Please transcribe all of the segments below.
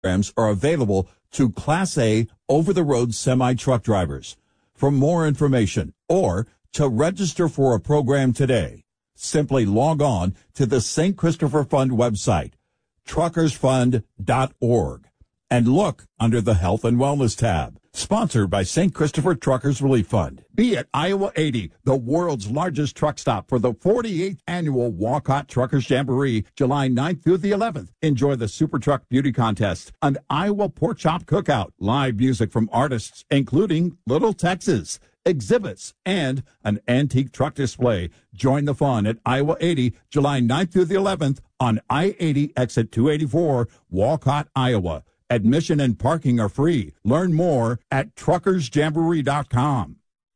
programs are available to Class A over-the-road semi-truck drivers. For more information or to register for a program today, simply log on to the St. Christopher Fund website, truckersfund.org, and look under the Health and Wellness tab. Sponsored by St. Christopher Truckers Relief Fund. Be at Iowa 80, the world's largest truck stop for the 48th annual Walcott Truckers Jamboree, July 9th through the 11th. Enjoy the Super Truck Beauty Contest, an Iowa Pork Chop Cookout, live music from artists including Little Texas, exhibits, and an antique truck display. Join the fun at Iowa 80, July 9th through the 11th on I-80 exit 284, Walcott, Iowa. Admission and parking are free. Learn more at truckersjamboree.com.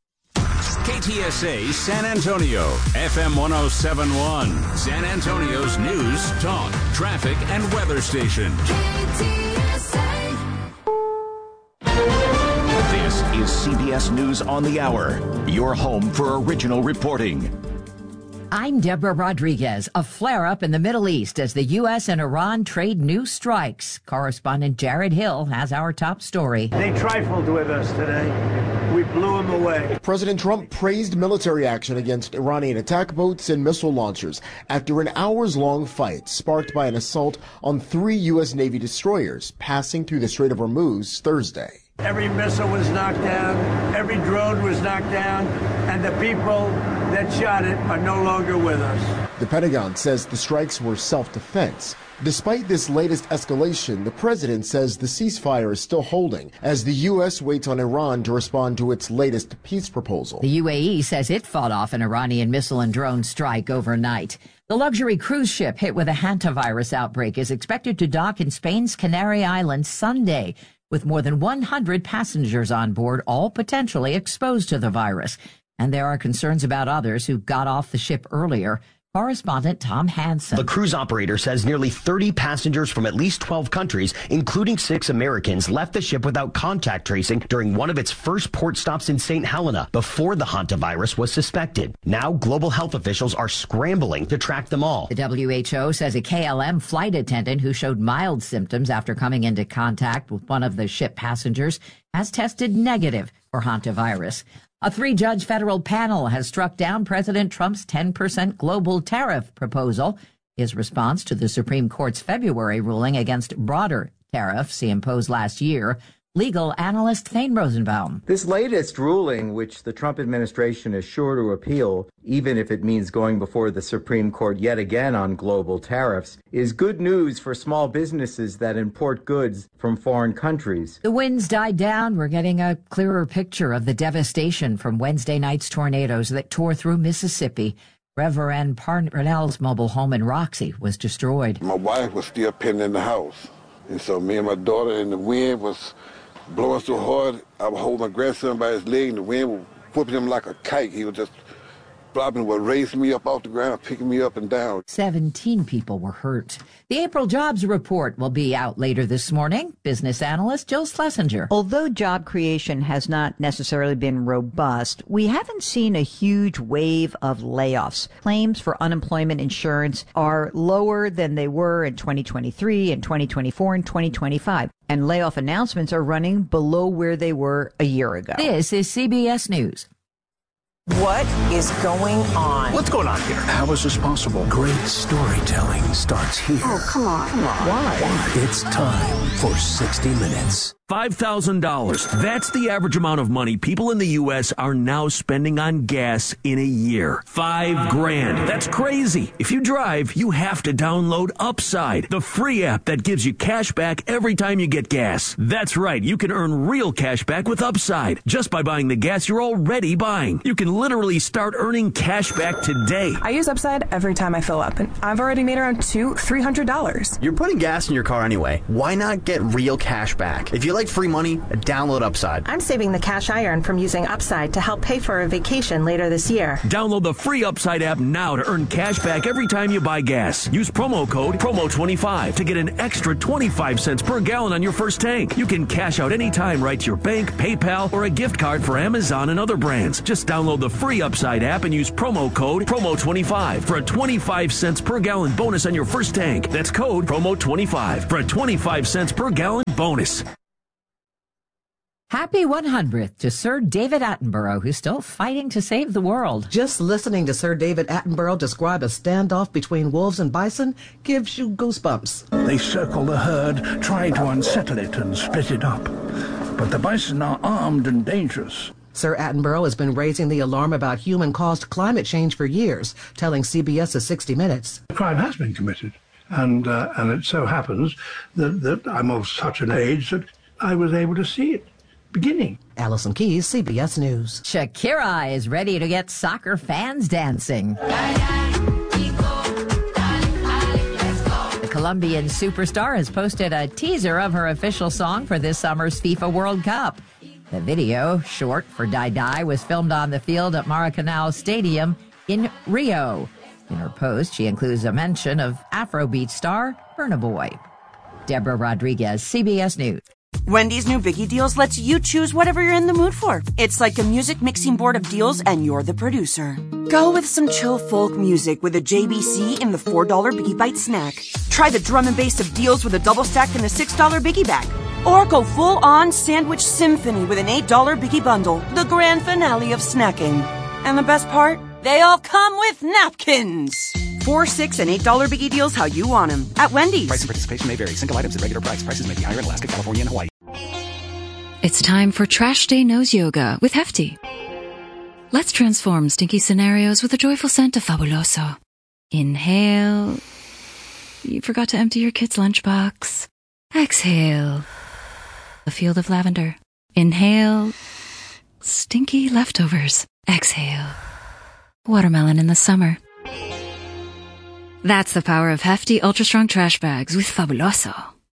KTSA San Antonio, FM 1071, San Antonio's news, talk, traffic, and weather station. KTSA. This is CBS News on the Hour, your home for original reporting. I'm Deborah Rodriguez. A flare-up in the Middle East as the U.S. and Iran trade new strikes. Correspondent Jared Hill has our top story. They trifled with us today. We blew them away. President Trump praised military action against Iranian attack boats and missile launchers after an hours-long fight sparked by an assault on 3 U.S. Navy destroyers passing through the Strait of Hormuz Thursday. Every missile was knocked down, every drone was knocked down, and the people that shot it are no longer with us. The Pentagon says the strikes were self-defense. Despite this latest escalation, the president says the ceasefire is still holding as the U.S. waits on Iran to respond to its latest peace proposal. The UAE says it fought off an Iranian missile and drone strike overnight. The luxury cruise ship hit with a hantavirus outbreak is expected to dock in Spain's Canary Islands Sunday, with more than 100 passengers on board, all potentially exposed to the virus. And there are concerns about others who got off the ship earlier. Correspondent Tom Hansen. The cruise operator says nearly 30 passengers from at least 12 countries, including 6 Americans, left the ship without contact tracing during one of its first port stops in St. Helena before the hantavirus was suspected. Now global health officials are scrambling to track them all. The WHO says a KLM flight attendant who showed mild symptoms after coming into contact with one of the ship passengers has tested negative for hantavirus. A 3-judge federal panel has struck down President Trump's 10% global tariff proposal, his response to the Supreme Court's February ruling against broader tariffs he imposed last year. Legal analyst Thane Rosenbaum. This latest ruling, which the Trump administration is sure to appeal, even if it means going before the Supreme Court yet again on global tariffs, is good news for small businesses that import goods from foreign countries. The winds died down. We're getting a clearer picture of the devastation from Wednesday night's tornadoes that tore through Mississippi. Reverend Parnell's mobile home in Roxy was destroyed. My wife was still pinned in the house, and so me and my daughter, and the wind was blowing so hard, I would hold my grandson by his leg, and the wind would whip him like a kite. He would just flopping, would raise me up off the ground, picking me up and down. 17 people were hurt. The April jobs report will be out later this morning. Business analyst Jill Schlesinger. Although job creation has not necessarily been robust, we haven't seen a huge wave of layoffs. Claims for unemployment insurance are lower than they were in 2023 and 2024 and 2025. And layoff announcements are running below where they were a year ago. This is CBS News. What is going on? What's going on here? How is this possible? Great storytelling starts here. Oh, come on. Why? It's time for 60 Minutes. $5,000. That's the average amount of money people in the U.S. are now spending on gas in a year. $5,000. That's crazy. If you drive, you have to download Upside, the free app that gives you cash back every time you get gas. That's right. You can earn real cash back with Upside just by buying the gas you're already buying. You can literally start earning cash back today. I use Upside every time I fill up, and I've already made around $300. You're putting gas in your car anyway. Why not get real cash back? If you like free money? Download Upside. I'm saving the cash I earn from using Upside to help pay for a vacation later this year. Download the free Upside app now to earn cash back every time you buy gas. Use promo code PROMO25 to get an extra 25 cents per gallon on your first tank. You can cash out anytime right to your bank, PayPal, or a gift card for Amazon and other brands. Just download the free Upside app and use promo code PROMO25 for a 25 cents per gallon bonus on your first tank. That's code PROMO25 for a 25 cents per gallon bonus. Happy 100th to Sir David Attenborough, who's still fighting to save the world. Just listening to Sir David Attenborough describe a standoff between wolves and bison gives you goosebumps. They circle the herd, try to unsettle it and split it up. But the bison are armed and dangerous. Sir Attenborough has been raising the alarm about human-caused climate change for years, telling CBS's 60 Minutes. A crime has been committed, and it so happens that I'm of such an age that I was able to see it beginning. Allison Keyes, CBS News. Shakira is ready to get soccer fans dancing. The Colombian superstar has posted a teaser of her official song for this summer's FIFA World Cup. The video, short for Die Die, was filmed on the field at Maracanã Stadium in Rio. In her post, she includes a mention of Afrobeat star Burna Boy. Deborah Rodriguez, CBS News. Wendy's new Biggie Deals lets you choose whatever you're in the mood for. It's like a music mixing board of deals, and you're the producer. Go with some chill folk music with a JBC in the $4 Biggie Bite snack. Try the drum and bass of deals with a double stack in the $6 Biggie Bag. Or go full-on sandwich symphony with an $8 Biggie Bundle, the grand finale of snacking. And the best part? They all come with napkins. $4, $6, and $8 Biggie Deals how you want them at Wendy's. Price and participation may vary. Single items at regular price. Prices may be higher in Alaska, California, and Hawaii. It's time for Trash Day Nose Yoga with Hefty. Let's transform stinky scenarios with a joyful scent of Fabuloso. Inhale. You forgot to empty your kid's lunchbox. Exhale. A field of lavender. Inhale. Stinky leftovers. Exhale. Watermelon in the summer. That's the power of Hefty Ultra Strong Trash Bags with Fabuloso.